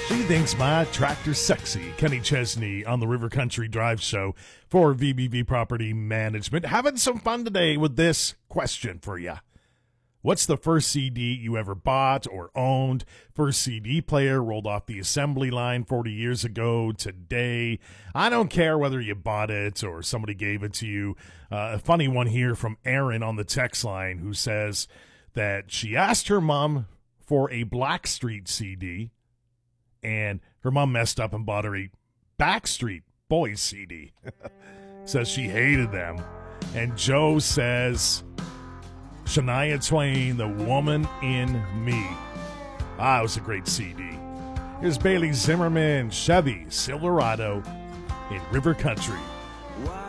He thinks my tractor's sexy. Kenny Chesney on the River Country Drive Show for VBV Property Management. Having some fun today with this question for you. What's the first CD you ever bought or owned? First CD player rolled off the assembly line 40 years ago today. I don't care whether you bought it or somebody gave it to you. A funny one here from Erin on the text line who says that she asked her mom for a Blackstreet CD, and her mom messed up and bought her a Backstreet Boys CD. Says she hated them. And Joe says, Shania Twain, The Woman in Me. It was a great CD. Here's Bailey Zimmerman, Chevy Silverado in River Country.